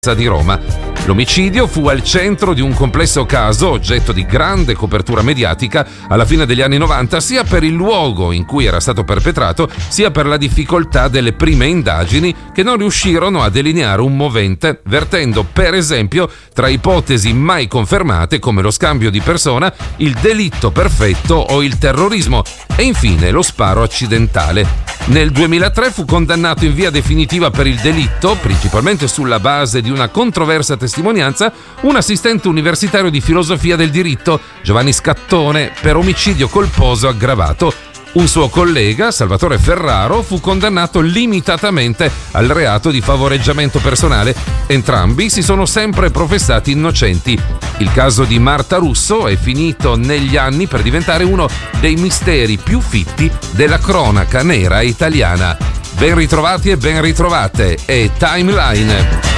di Roma. L'omicidio fu al centro di un complesso caso, oggetto di grande copertura mediatica alla fine degli anni 90, sia per il luogo in cui era stato perpetrato, sia per la difficoltà delle prime indagini che non riuscirono a delineare un movente, vertendo per esempio tra ipotesi mai confermate come lo scambio di persona, il delitto perfetto o il terrorismo e infine lo sparo accidentale. Nel 2003 fu condannato in via definitiva per il delitto, principalmente sulla base di una controversa testimonianza, un assistente universitario di filosofia del diritto, Giovanni Scattone, per omicidio colposo aggravato. Un suo collega, Salvatore Ferraro, fu condannato limitatamente al reato di favoreggiamento personale. Entrambi si sono sempre professati innocenti. Il caso di Marta Russo è finito negli anni per diventare uno dei misteri più fitti della cronaca nera italiana. Ben ritrovati e ben ritrovate, è Timeline.